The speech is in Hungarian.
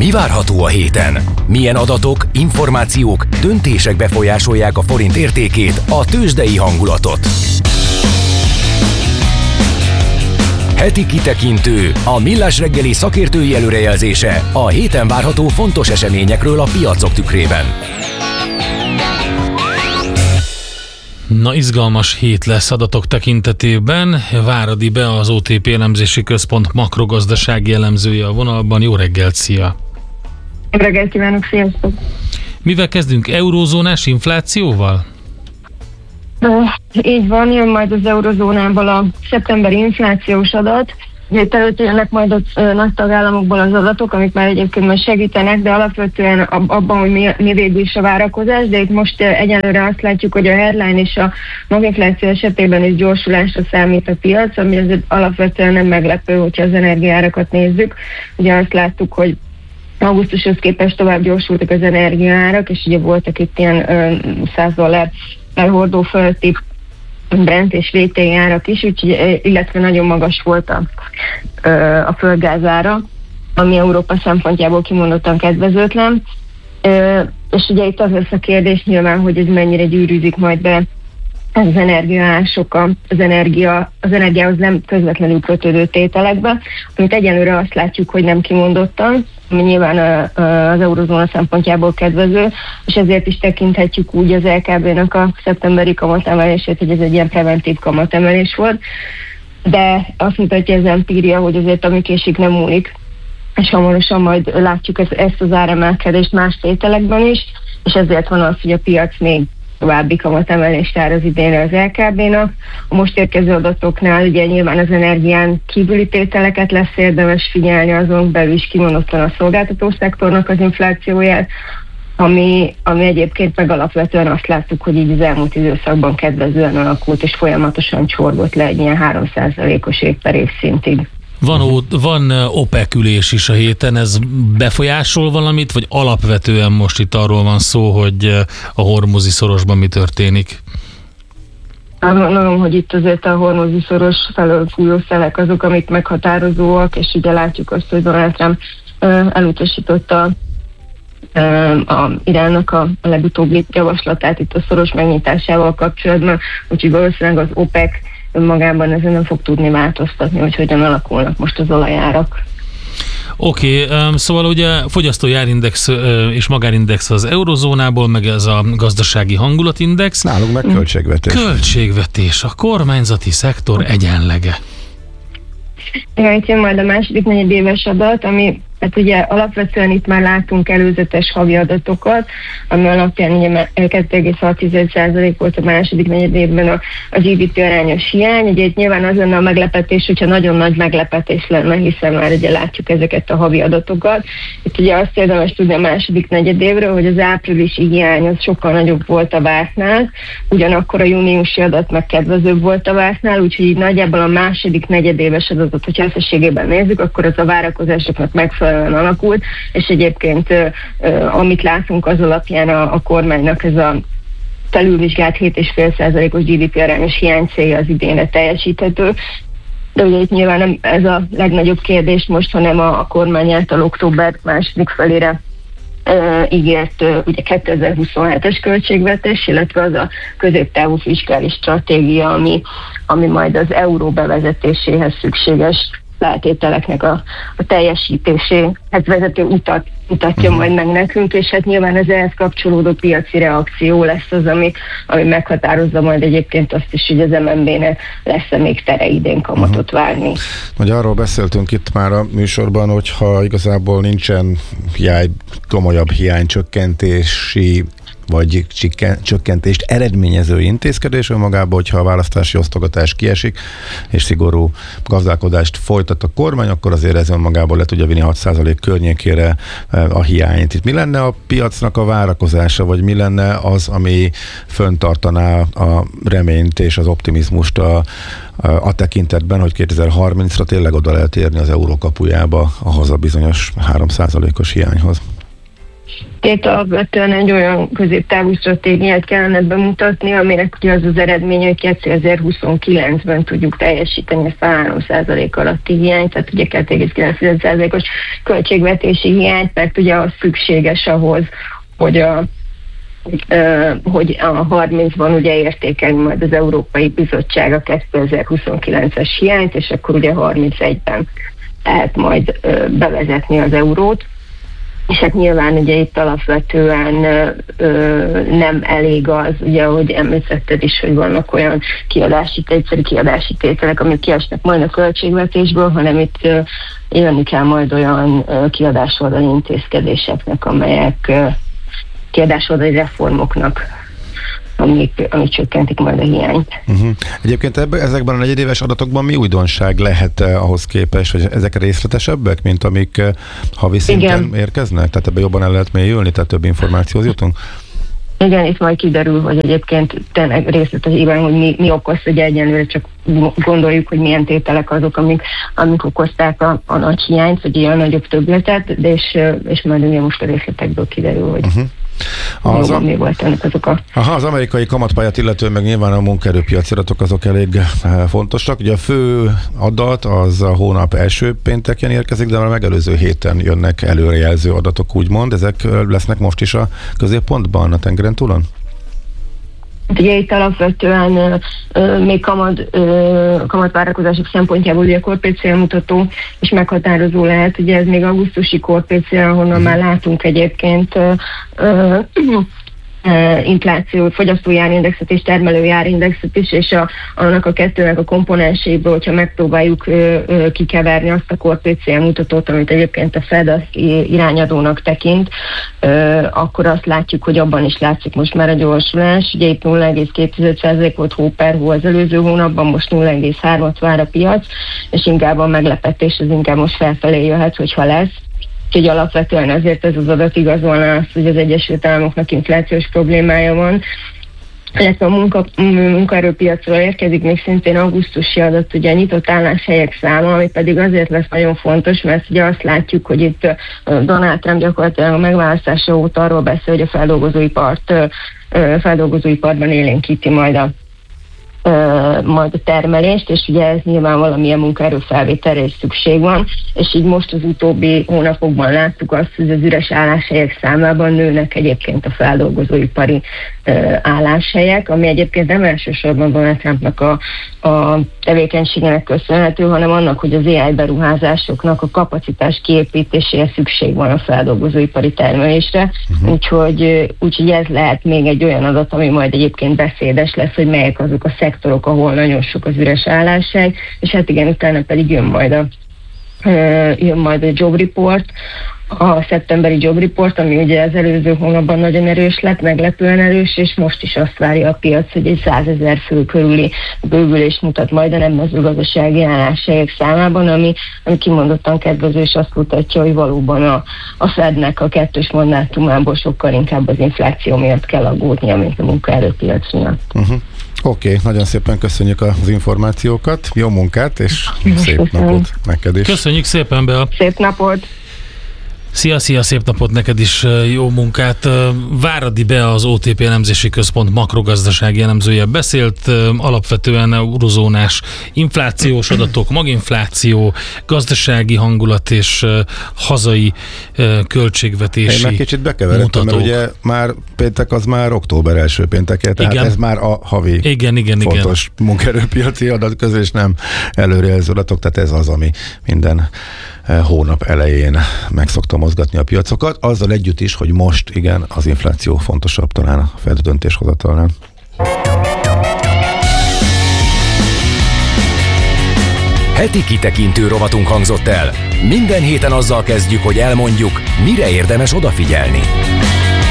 Mi várható a héten? Milyen adatok, információk, döntések befolyásolják a forint értékét, a tőzsdei hangulatot? Heti kitekintő, a Millás reggeli szakértői előrejelzése a héten várható fontos eseményekről a piacok tükrében. Na, izgalmas hét lesz adatok tekintetében. Váradi Be, az OTP elemzési központ makrogazdasági elemzője a vonalban. Jó reggelt, szia! Jó reggelt kívánok, sziasztok! Mivel kezdünk? Eurózónás inflációval? Így van, jön majd az eurozónából a szeptemberi inflációs adat. Itt előtt jönnek majd a nagy tagállamokból az adatok, amik már egyébként majd segítenek, de alapvetően abban, hogy mi végül is a várakozás, de itt most egyelőre azt látjuk, hogy a headline és a maginfláció esetében is gyorsulásra számít a piac, ami azért alapvetően nem meglepő, hogyha az energiaárakat nézzük. Ugye azt láttuk, hogy augusztushoz képest tovább gyorsultak az energiaárak, és ugye voltak itt ilyen $100 hordó fölötti Brent és VTI árak is, úgyhogy, illetve nagyon magas volt a földgázára, ami Európa szempontjából kimondottan kedvezőtlen. És ugye itt az lesz a kérdés nyilván, hogy ez mennyire gyűrűzik majd be az energiaásokkal, az energiához nem közvetlenül kötődő tételekbe, amit egyelőre azt látjuk, hogy nem kimondottan, ami nyilván az eurozóna szempontjából kedvező, és ezért is tekinthetjük úgy az LKB-nak a szeptemberi kamatemelését, hogy ez egy ilyen preventív kamatemelés volt, de azt mutatja az empíria, hogy azért ami késik nem múlik, és hamarosan majd látjuk ezt az áremelkedést más tételekben is, és ezért van az, hogy a piac még további kamatemelést vár az idénre az LKB-nak. A most érkező adatoknál ugye nyilván az energián kívüli tételeket lesz érdemes figyelni, azon belül is kimondottan a szolgáltató szektornak az inflációját, ami egyébként meg alapvetően azt láttuk, hogy így az elmúlt időszakban kedvezően alakult, és folyamatosan csorgott le egy ilyen 3%-os év per év szintig. Van OPEC ülés is a héten, ez befolyásol valamit, vagy alapvetően most itt arról van szó, hogy a hormuzi szorosban mi történik? Gondolom, hogy itt azért a hormuzi szoros felől fújó szelek azok, amik meghatározóak, és ugye látjuk azt, hogy Donald Trump elutasította a Iránnak a legutóbbi javaslatát itt a szoros megnyitásával kapcsolatban, úgyhogy valószínűleg az OPEC önmagában ezen nem fog tudni változtatni, hogy hogyan alakulnak most az olajárak. Oké, szóval ugye fogyasztói árindex és magárindex az eurozónából, meg ez a gazdasági hangulatindex. Nálunk meg költségvetés. Költségvetés, a kormányzati szektor egyenlege. Igen, itt jön majd a második negyedéves adat, ami hát ugye alapvetően itt már látunk előzetes havi adatokat, ami alapján ugye 2,6% volt a második negyedévben a GDP arányos hiány. Ugye itt nyilván az lenne a meglepetés, hogyha nagyon nagy meglepetés lenne, hiszen már ugye látjuk ezeket a havi adatokat. Itt ugye azt érdemes tudni a második negyedévről, hogy az áprilisi hiány az sokkal nagyobb volt a vártnál, ugyanakkor a júniusi adat meg kedvezőbb volt a vártnál, úgyhogy így nagyjából a második negyedéves adatot, hogyha összességében nézzük, akkor az a várakozásoknak megfelelően alakult, és egyébként amit látunk az alapján a kormánynak ez a felülvizsgált 7,5%-os GDP arányos hiány célja az idénre teljesíthető. De ugye itt nyilván nem ez a legnagyobb kérdés most, hanem a kormány által október második felére ígért ugye 2027-es költségvetés, illetve az a középtávú fiskális stratégia, ami majd az euró bevezetéséhez szükséges feltételeknek a teljesítéséhez vezető utat mutatja majd meg nekünk, és hát nyilván az ehhez kapcsolódó piaci reakció lesz az, ami meghatározza majd egyébként azt is, hogy az MNB-nek lesz-e még tere idén kamatot várni. Ugye arról beszéltünk itt már a műsorban, hogyha igazából nincsen komolyabb hiánycsökkentési vagy csökkentést eredményező intézkedés önmagában, hogyha a választási osztogatás kiesik, és szigorú gazdálkodást folytat a kormány, akkor azért ez önmagában le tudja vinni 6% környékére a hiányt. Itt mi lenne a piacnak a várakozása, vagy mi lenne az, ami föntartaná a reményt és az optimizmust a tekintetben, hogy 2030-ra tényleg oda lehet érni az euró kapujába ahhoz a bizonyos 3%-os hiányhoz? Itt alapvetően egy olyan középtávú stratégiát kellene bemutatni, aminek ugye az eredménye, hogy 2029-ben tudjuk teljesíteni ezt a 3% alatti hiányt, tehát ugye 2,9%-os költségvetési hiányt, mert ugye az szükséges ahhoz, hogy a 30-ban ugye értékelni majd az Európai Bizottság a 2029-es hiányt, és akkor ugye 31-ben lehet majd bevezetni az eurót. És hát nyilván ugye itt alapvetően nem elég az, ugye ahogy említetted is, hogy vannak olyan egyszerű kiadási tételek, amik kiesnek majd a költségvetésből, hanem itt jönni kell majd olyan kiadásoldali intézkedéseknek, amelyek kiadásoldali reformoknak, amik csökkentik majd a hiányt. Egyébként ezekben a negyedéves adatokban mi újdonság lehet ahhoz képest, hogy ezek részletesebbek, mint amik havi szinten érkeznek? Tehát ebbe jobban el lehet mélyülni, tehát több információhoz jutunk? Igen, itt majd kiderül, hogy egyébként tényleg részletesen, hogy mi okozta, hogy egyenlőre csak gondoljuk, hogy milyen tételek azok, amik okozták a nagy hiányt, vagy ilyen nagyobb többletet, de és majd ugye most a részletekből kiderül, hogy mi volt ennek azok a... Az amerikai kamatpályát illetően meg nyilván a munkaerőpiaci adatok azok elég fontosak. Ugye a fő adat az a hónap első pénteken érkezik, de már a megelőző héten jönnek előrejelző adatok, úgymond. Ezek lesznek most is a középpontban, a tengeren túlon? Ugye itt alapvetően még kamatvárakozások szempontjából ugye a core PCL mutató is meghatározó lehet, ugye ez még augusztusi core PCL, ahonnan már látunk egyébként inflációt, fogyasztói árindexet és termelői árindexet is, és annak a kettőnek a komponenséből, hogyha megpróbáljuk kikeverni azt a core PCL mutatót, amit egyébként a Fed azt irányadónak tekint, akkor azt látjuk, hogy abban is látszik most már a gyorsulás. Ugye itt 0,2% volt hó per hó az előző hónapban, most 0,3-at vár a piac, és inkább a meglepetés az inkább most felfelé jöhet, hogyha lesz. Úgyhogy alapvetően ezért ez az adat igazolna azt, hogy az Egyesült Államoknak inflációs problémája van. Illetve a munkaerőpiacról érkezik még szintén augusztusi adat, ugye a nyitott álláshelyek száma, ami pedig azért lesz nagyon fontos, mert ugye azt látjuk, hogy itt Donald Trump gyakorlatilag a megválasztása óta arról beszél, hogy a feldolgozóiparban élénkíti majd a termelést, és ugye ez nyilván valamilyen munkaerőfelvételre is szükség van, és így most az utóbbi hónapokban láttuk azt, hogy az üres álláshelyek számában nőnek egyébként a feldolgozóipari álláshelyek, ami egyébként nem elsősorban Donald Trumpnak a tevékenységének köszönhető, hanem annak, hogy az AI beruházásoknak a kapacitás kiépítéséhez szükség van a feldolgozóipari termelésre, úgyhogy ez lehet még egy olyan adat, ami majd egyébként beszédes lesz, hogy melyek azok a szektorok, ahol nagyon sok az üres álláshely, és hát igen, utána pedig jön majd a job report, a szeptemberi job report, ami ugye az előző hónapban nagyon erős lett, meglepően erős, és most is azt várja a piac, hogy egy 100 000 fő körüli bővülést mutat majd a nem mezőgazdasági álláshelyek számában, ami kimondottan kedvező, és azt mutatja, hogy valóban a Fednek a kettős mandátumából sokkal inkább az infláció miatt kell aggódnia, mint a munkaerőpiac miatt. Oké, nagyon szépen köszönjük az információkat, jó munkát, és szép napot neked is. Köszönjük szépen, Bea! Szép napot! Szia, szép napot neked is, jó munkát! Váradi Bea, az OTP elemzési központ makrogazdasági elemzője beszélt, alapvetően eurozónás inflációs adatok, maginfláció, gazdasági hangulat és hazai költségvetési mutatók. Én meg kicsit bekeveredtem, mert ugye már péntek az már október első pénteke, tehát igen. Ez már a havi fontos munkaerőpiaci adat közül, és nem előrejelző adatok, tehát ez az, ami minden hónap elején meg szokta mozgatni a piacokat, azzal együtt is, hogy most igen, az infláció fontosabb talán a Fed döntéshozatalnál. Heti kitekintő rovatunk hangzott el. Minden héten azzal kezdjük, hogy elmondjuk, mire érdemes odafigyelni.